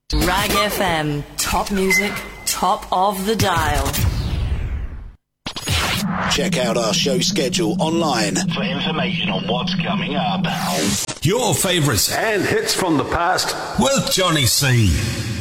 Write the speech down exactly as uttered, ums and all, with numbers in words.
Rag F M, top music, top of the dial. Check out our show schedule online for information on what's coming up. Your favourites and hits from the past with Johnny C.